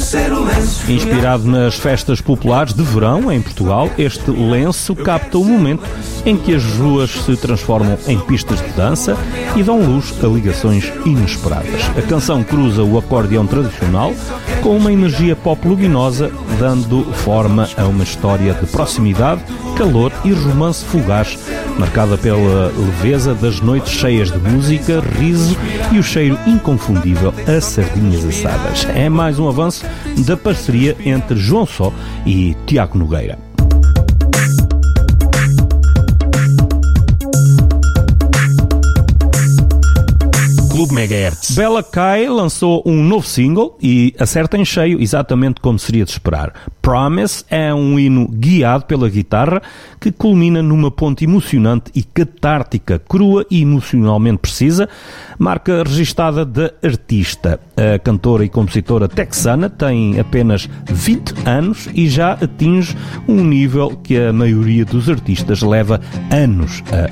Inspirado nas festas populares de verão em Portugal, este lenço capta o momento em que as ruas se transformam em pistas de dança e dão luz a ligações inesperadas. A canção cruza o acordeão tradicional com uma energia pop luminosa, dando forma a uma história de proximidade, calor e romance fugaz, marcada pela leveza das noites cheias de música, riso e o cheiro inconfundível a sardinhas assadas. É mais um avanço da parceria entre João Só e Tiago Nogueira. Clube Megahertz. Bella Kai lançou um novo single e acerta em cheio, exatamente como seria de esperar. Promise é um hino guiado pela guitarra que culmina numa ponte emocionante e catártica, crua e emocionalmente precisa, marca registada da artista. A cantora e compositora texana tem apenas 20 anos e já atinge um nível que a maioria dos artistas leva anos a